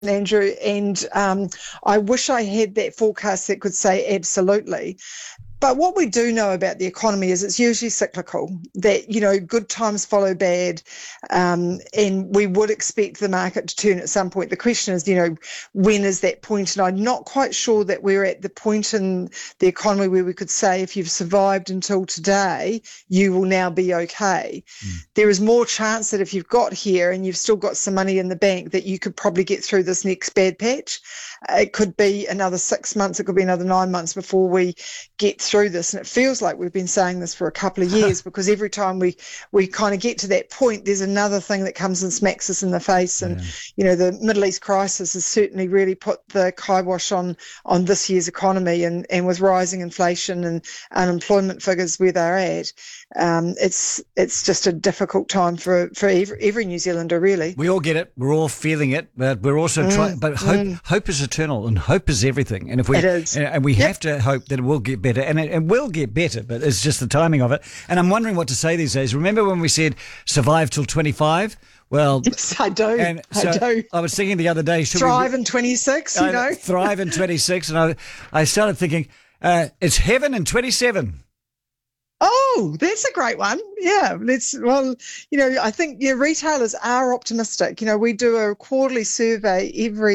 Andrew, and I wish I had that forecast that could say absolutely. But what we do know about the economy is it's usually cyclical, that, good times follow bad, and we would expect the market to turn at some point. The question is, when is that point? And I'm not quite sure that we're at the point in the economy where we could say if you've survived until today, you will now be okay. There is more chance that if you've got here and you've still got some money in the bank, that you could probably get through this next bad patch. It could be another 6 months, it could be another 9 months before we get through this. And it feels like we've been saying this for a couple of years, because every time we kind of get to that point, there's another thing that comes and smacks us in the face. And, the Middle East crisis has certainly really put the kibosh on this year's economy, and with rising inflation and unemployment figures where they're at. It's just a difficult time for every New Zealander, really. We all get it. We're all feeling it, but we're also trying. But hope is eternal, and hope is everything. And if we have to hope that it will get better, and it will get better, but it's just the timing of it. And I'm wondering what to say these days. Remember when we said survive till 25? Well, yes, I do. And so I do. I was thinking the other day, thrive in 26. Thrive in 26, and I started thinking it's heaven in 27. Oh, that's a great one. Yeah, I think retailers are optimistic. We do a quarterly survey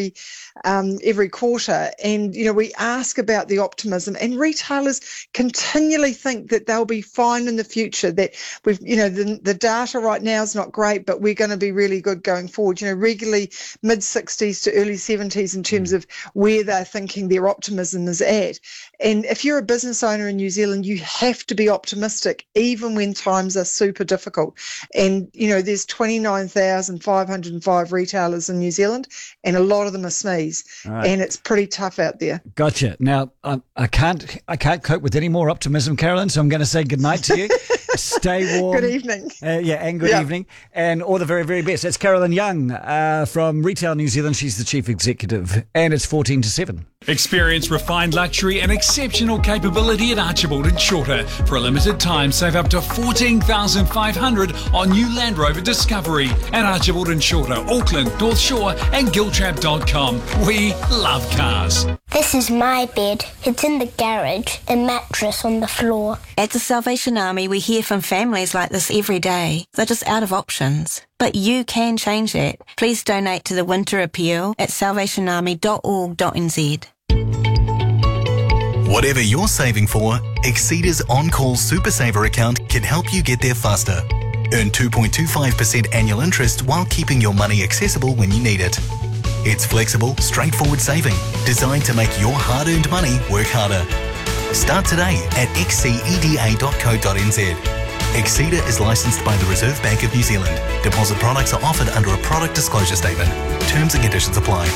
every quarter, and we ask about the optimism, and retailers continually think that they'll be fine in the future. That we've, the data right now is not great, but we're going to be really good going forward. Regularly mid-60s to early 70s in terms of where they're thinking their optimism is at. And if you're a business owner in New Zealand, you have to be optimistic, even when times are super difficult. And, there's 29,505 retailers in New Zealand, and a lot of them are SMEs, and it's pretty tough out there. Gotcha. Now, I can't cope with any more optimism, Carolyn, so I'm going to say goodnight to you. Stay warm. Good evening. And good evening, and all the very, very best. That's Carolyn Young from Retail New Zealand. She's the Chief Executive, and it's 14 to 7. Experience refined luxury and exceptional capability at Archibald and Shorter. For a limited time, save up to $14,500 on new Land Rover Discovery at Archibald and Shorter, Auckland, North Shore and Giltrap.com. We love cars. This is my bed. It's in the garage, a mattress on the floor. At the Salvation Army, we hear from families like this every day. They're just out of options. But you can change that. Please donate to the Winter Appeal at salvationarmy.org.nz. Whatever you're saving for, Exceda's On-Call Super Saver account can help you get there faster. Earn 2.25% annual interest while keeping your money accessible when you need it. It's flexible, straightforward saving, designed to make your hard-earned money work harder. Start today at xceda.co.nz. Exceda is licensed by the Reserve Bank of New Zealand. Deposit products are offered under a product disclosure statement. Terms and conditions apply.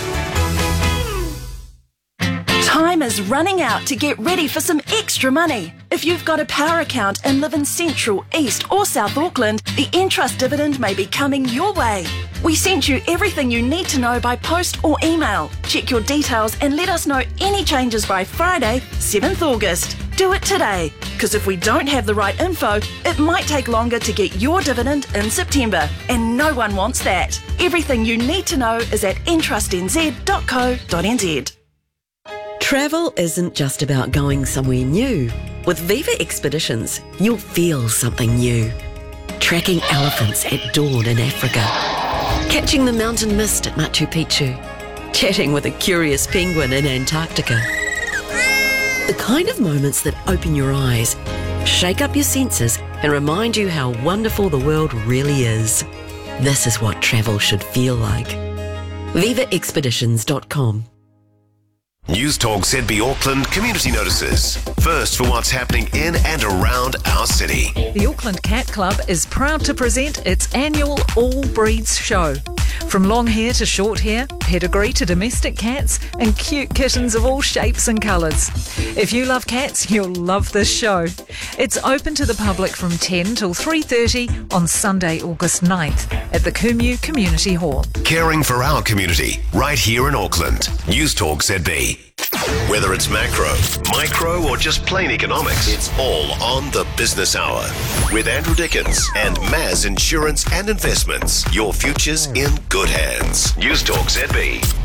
Time is running out to get ready for some extra money. If you've got a power account and live in Central, East or South Auckland, the Entrust dividend may be coming your way. We sent you everything you need to know by post or email. Check your details and let us know any changes by Friday, 7th August. Do it today, because if we don't have the right info, it might take longer to get your dividend in September, and no one wants that. Everything you need to know is at entrustnz.co.nz. Travel isn't just about going somewhere new. With Viva Expeditions, you'll feel something new. Tracking elephants at dawn in Africa. Catching the mountain mist at Machu Picchu. Chatting with a curious penguin in Antarctica. The kind of moments that open your eyes, shake up your senses, and remind you how wonderful the world really is. This is what travel should feel like. VivaExpeditions.com. News Talk ZB Auckland community notices. First for what's happening in and around our city. The Auckland Cat Club is proud to present its annual All Breeds Show. From long hair to short hair, pedigree to domestic cats, and cute kittens of all shapes and colours. If you love cats, you'll love this show. It's open to the public from 10 till 3:30 on Sunday, August 9th at the Kumu Community Hall. Caring for our community, right here in Auckland. News Talk ZB. Whether it's macro, micro, or just plain economics, it's all on the Business Hour with Andrew Dickens and Maz Insurance and Investments. Your future's in good hands. News Talk ZB.